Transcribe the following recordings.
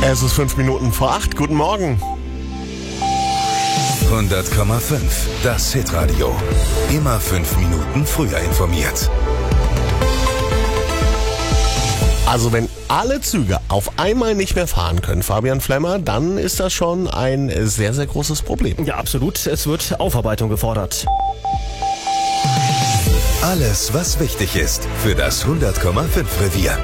Es ist 5 Minuten vor 8. Guten Morgen. 100,5. Das Hitradio. Immer 5 Minuten früher informiert. Also wenn alle Züge auf einmal nicht mehr fahren können, Fabian Flemmer, dann ist das schon ein sehr, sehr großes Problem. Ja, absolut. Es wird Aufarbeitung gefordert. Alles, was wichtig ist für das 100,5 Revier.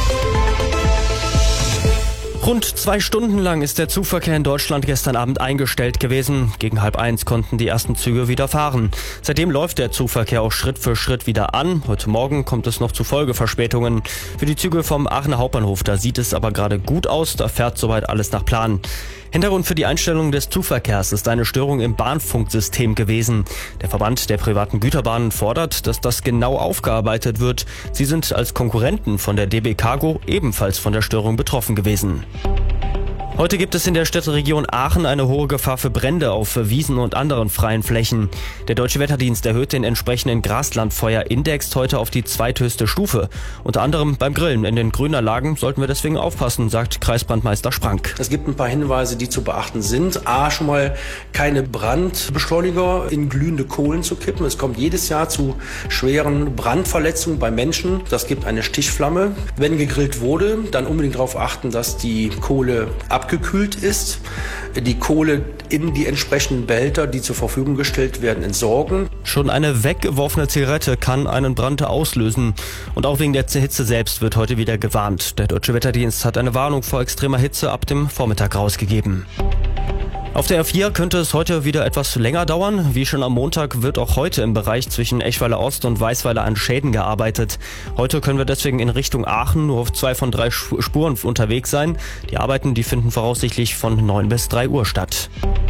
Rund 2 Stunden lang ist der Zugverkehr in Deutschland gestern Abend eingestellt gewesen. Gegen 12:30 konnten die ersten Züge wieder fahren. Seitdem läuft der Zugverkehr auch Schritt für Schritt wieder an. Heute Morgen kommt es noch zu Folgeverspätungen. Für die Züge vom Aachener Hauptbahnhof, da sieht es aber gerade gut aus. Da fährt soweit alles nach Plan. Hintergrund für die Einstellung des Zugverkehrs ist eine Störung im Bahnfunksystem gewesen. Der Verband der privaten Güterbahnen fordert, dass das genau aufgearbeitet wird. Sie sind als Konkurrenten von der DB Cargo ebenfalls von der Störung betroffen gewesen. Heute gibt es in der Städteregion Aachen eine hohe Gefahr für Brände auf Wiesen und anderen freien Flächen. Der Deutsche Wetterdienst erhöht den entsprechenden Graslandfeuerindex heute auf die zweithöchste Stufe. Unter anderem beim Grillen in den Grünanlagen sollten wir deswegen aufpassen, sagt Kreisbrandmeister Sprank. Es gibt ein paar Hinweise, die zu beachten sind. A, schon mal keine Brandbeschleuniger in glühende Kohlen zu kippen. Es kommt jedes Jahr zu schweren Brandverletzungen bei Menschen. Das gibt eine Stichflamme. Wenn gegrillt wurde, dann unbedingt darauf achten, dass die Kohle abgekühlt ist, die Kohle in die entsprechenden Behälter, die zur Verfügung gestellt werden, entsorgen. Schon eine weggeworfene Zigarette kann einen Brand auslösen. Und auch wegen der Hitze selbst wird heute wieder gewarnt. Der Deutsche Wetterdienst hat eine Warnung vor extremer Hitze ab dem Vormittag rausgegeben. Auf der A4 könnte es heute wieder etwas länger dauern. Wie schon am Montag wird auch heute im Bereich zwischen Eschweiler Ost und Weisweiler an Schäden gearbeitet. Heute können wir deswegen in Richtung Aachen nur auf 2 von 3 Spuren unterwegs sein. Die Arbeiten, die finden voraussichtlich von 9 bis 3 Uhr statt.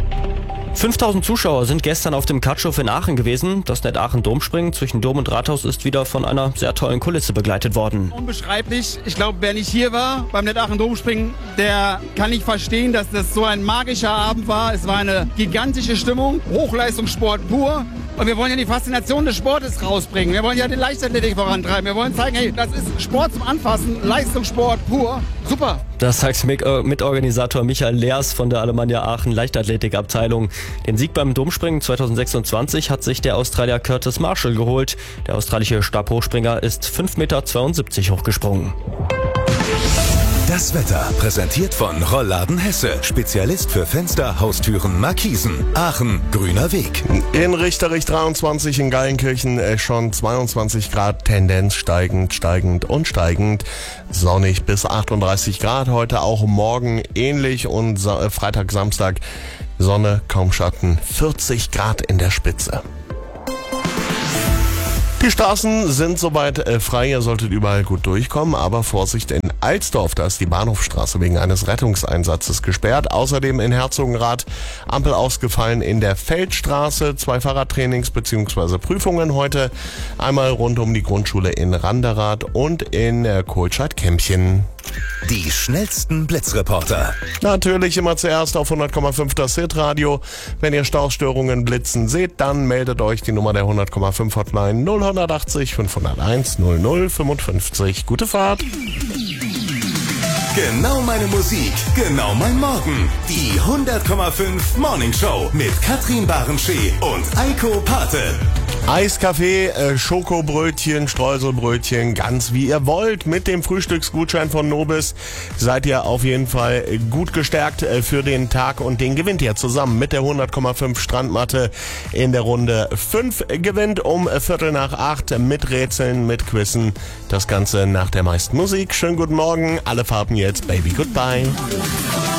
5000 Zuschauer sind gestern auf dem Katschhof in Aachen gewesen. Das Net Aachen Domspringen zwischen Dom und Rathaus ist wieder von einer sehr tollen Kulisse begleitet worden. Unbeschreiblich. Ich glaube, wer nicht hier war beim Net Aachen Domspringen, der kann nicht verstehen, dass das so ein magischer Abend war. Es war eine gigantische Stimmung, Hochleistungssport pur. Und wir wollen ja die Faszination des Sportes rausbringen. Wir wollen ja die Leichtathletik vorantreiben. Wir wollen zeigen, hey, das ist Sport zum Anfassen, Leistungssport pur. Super. Das sagt Mitorganisator Michael Leers von der Alemannia Aachen Leichtathletikabteilung. Den Sieg beim Domspringen 2026 hat sich der Australier Curtis Marshall geholt. Der australische Stabhochspringer ist 5,72 Meter hochgesprungen. Das Wetter präsentiert von Rollladen Hesse. Spezialist für Fenster, Haustüren, Markisen. Aachen, grüner Weg. In Richterich 23, in Geilenkirchen schon 22 Grad, Tendenz steigend. Sonnig bis 38 Grad, heute auch morgen ähnlich und Freitag, Samstag Sonne, kaum Schatten, 40 Grad in der Spitze. Die Straßen sind soweit frei, ihr solltet überall gut durchkommen, aber Vorsicht in Alsdorf, da ist die Bahnhofstraße wegen eines Rettungseinsatzes gesperrt. Außerdem in Herzogenrath Ampel ausgefallen in der Feldstraße, 2 Fahrradtrainings bzw. Prüfungen heute, einmal rund um die Grundschule in Randerath und in Kohlscheid-Kämpchen. Die schnellsten Blitzreporter. Natürlich immer zuerst auf 100,5 das Hitradio. Wenn ihr Staustörungen blitzen seht, dann meldet euch die Nummer der 100,5 Hotline 0180 501 0055. Gute Fahrt. Genau meine Musik, genau mein Morgen. Die 100,5 Morning Show mit Katrin Barenschee und Eiko Pate. Eiskaffee, Schokobrötchen, Streuselbrötchen, ganz wie ihr wollt. Mit dem Frühstücksgutschein von Nobis seid ihr auf jeden Fall gut gestärkt für den Tag und den gewinnt ihr zusammen mit der 100,5 Strandmatte in der Runde 5. Gewinnt um 7:45 mit Rätseln, mit Quizzen. Das Ganze nach der meisten Musik. Schönen guten Morgen, alle Farben jetzt, Baby Goodbye.